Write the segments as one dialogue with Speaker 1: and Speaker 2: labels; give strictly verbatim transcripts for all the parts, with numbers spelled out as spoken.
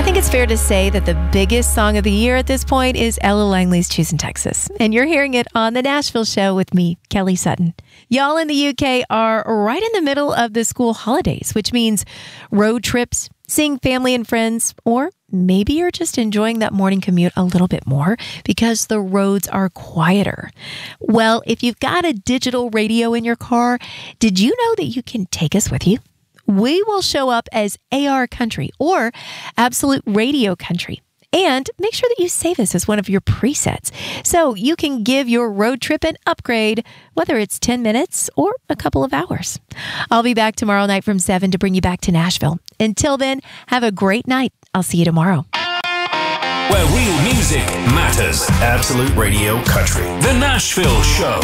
Speaker 1: think it's fair to say that the biggest song of the year at this point is Ella Langley's Choosing Texas. And you're hearing it on The Nashville Show with me, Kelly Sutton. Y'all in the U K are right in the middle of the school holidays, which means road trips, seeing family and friends, or maybe you're just enjoying that morning commute a little bit more because the roads are quieter. Well, if you've got a digital radio in your car, did you know that you can take us with you? We will show up as A R Country or Absolute Radio Country. And make sure that you save us as one of your presets so you can give your road trip an upgrade, whether it's ten minutes or a couple of hours. I'll be back tomorrow night from seven to bring you back to Nashville. Until then, have a great night. I'll see you tomorrow.
Speaker 2: Where real music matters. Absolute Radio Country. The Nashville Show.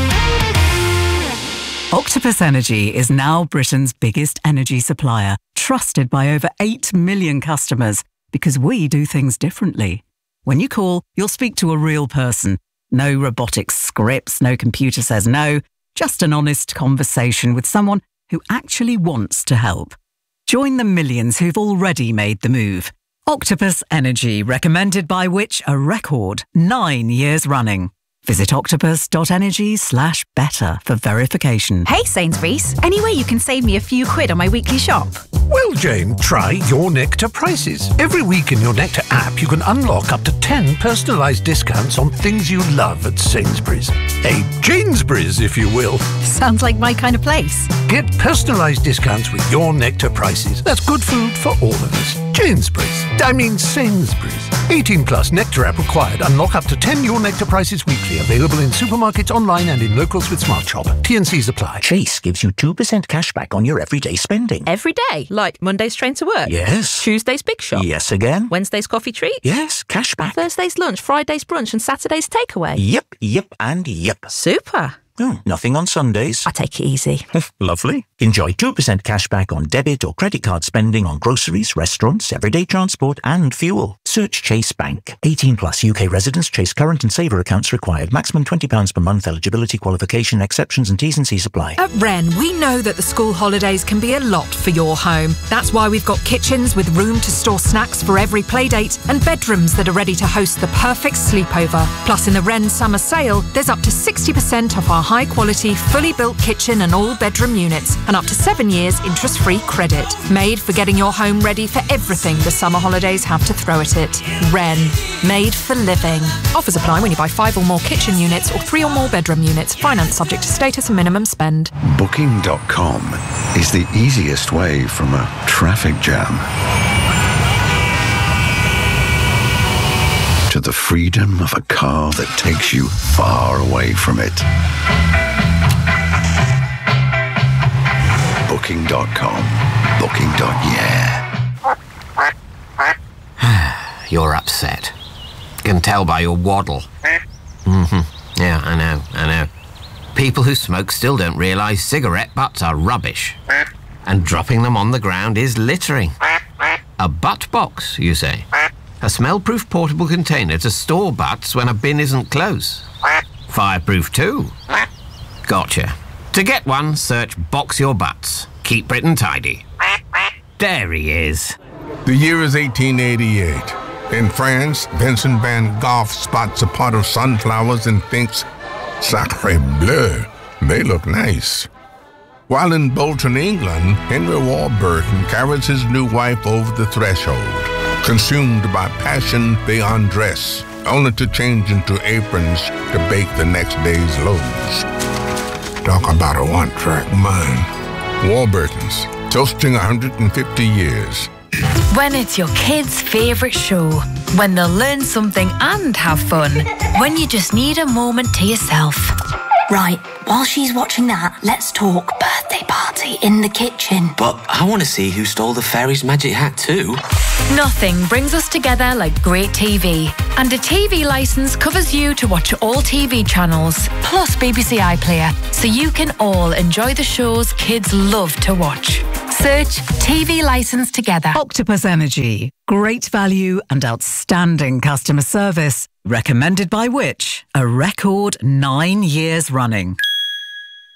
Speaker 3: Octopus Energy is now Britain's biggest energy supplier, trusted by over eight million customers, because we do things differently. When you call, you'll speak to a real person. No robotic scripts, no computer says no, just an honest conversation with someone who actually wants to help. Join the millions who've already made the move. Octopus Energy, recommended by Which? A record nine years running. Visit octopus.energy slash better for verification.
Speaker 4: Hey Sainsbury's, any way you can save me a few quid on my weekly shop?
Speaker 5: Well, Jane, try Your Nectar Prices. Every week in Your Nectar app, you can unlock up to ten personalised discounts on things you love at Sainsbury's. A Janesbury's, if you will.
Speaker 4: Sounds like my kind of place.
Speaker 5: Get personalised discounts with Your Nectar Prices. That's good food for all of us. Janesbury's. I mean Sainsbury's. eighteen plus Nectar app required. Unlock up to ten Your Nectar Prices weekly. Available in supermarkets, online and in locals with Smart Shop. T and C's apply.
Speaker 6: Chase gives you two percent cash back on your everyday spending.
Speaker 7: Every day? Like Monday's train to work?
Speaker 6: Yes.
Speaker 7: Tuesday's big shop?
Speaker 6: Yes again.
Speaker 7: Wednesday's coffee treat?
Speaker 6: Yes, cash back.
Speaker 7: Thursday's lunch, Friday's brunch and Saturday's takeaway?
Speaker 6: Yep, yep and yep.
Speaker 7: Super.
Speaker 6: Oh, nothing on Sundays.
Speaker 7: I take it easy.
Speaker 6: Lovely. Enjoy two percent cash back on debit or credit card spending on groceries, restaurants, everyday transport and fuel. Search Chase Bank. eighteen plus U K residents. Chase current and saver accounts required. Maximum twenty pounds per month. Eligibility, qualification, exceptions and T's and C's apply.
Speaker 8: At Wren, we know that the school holidays can be a lot for your home. That's why we've got kitchens with room to store snacks for every playdate and bedrooms that are ready to host the perfect sleepover. Plus, in the Wren summer sale, there's up to sixty percent off our high-quality, fully built kitchen and all-bedroom units, and up to seven years interest-free credit. Made for getting your home ready for everything the summer holidays have to throw at it. Wren. Made for living. Offers apply when you buy five or more kitchen units or three or more bedroom units. Finance subject to status and minimum spend.
Speaker 9: Booking dot com is the easiest way from a traffic jam to the freedom of a car that takes you far away from it. Booking dot com. Booking. Yeah.
Speaker 10: You're upset. Can tell by your waddle. Mm-hmm. Yeah, I know, I know. People who smoke still don't realise cigarette butts are rubbish. And dropping them on the ground is littering. A butt box, you say? A smell-proof portable container to store butts when a bin isn't close. Fireproof too. Gotcha. To get one, search Box Your Butts. Keep Britain tidy. There he is.
Speaker 11: The year is eighteen eighty-eight. In France, Vincent van Gogh spots a pot of sunflowers and thinks, Sacre bleu, they look nice. While in Bolton, England, Henry Warburton carries his new wife over the threshold. Consumed by passion, they undress, only to change into aprons to bake the next day's loaves. Talk about a one-track mind. Warburton's, toasting one hundred fifty years.
Speaker 12: When it's your kids' favourite show, when they'll learn something and have fun, when you just need a moment to yourself.
Speaker 13: Right, while she's watching that, let's talk birthday party in the kitchen.
Speaker 14: But I want to see who stole the fairy's magic hat too.
Speaker 12: Nothing brings us together like great T V. And a T V licence covers you to watch all T V channels, plus B B C iPlayer, so you can all enjoy the shows kids love to watch. Search T V licence together.
Speaker 3: Octopus Energy. Great value and outstanding customer service. Recommended by Which? A record nine years running.